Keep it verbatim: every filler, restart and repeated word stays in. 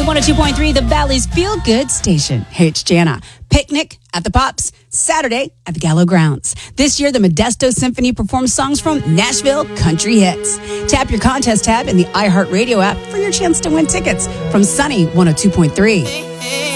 Sunny one oh two point three, the Valley's Feel Good Station. Hey, it's Jana. Picnic at the Pops, Saturday at the Gallo Grounds. This year, the Modesto Symphony performs songs from Nashville country hits. Tap your contest tab in the iHeartRadio app for your chance to win tickets from Sunny one oh two point three.